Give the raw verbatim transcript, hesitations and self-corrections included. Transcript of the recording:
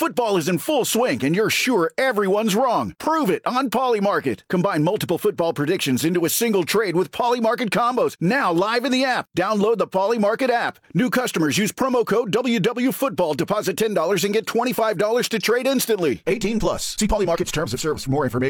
Football is in full swing, and you're sure everyone's wrong. Prove it on Polymarket. Combine multiple football predictions into a single trade with Polymarket combos. Now live in the app. Download the Polymarket app. New customers use promo code W W Football. Deposit ten dollars and get twenty-five dollars to trade instantly. eighteen plus. See Polymarket's terms of service for more information.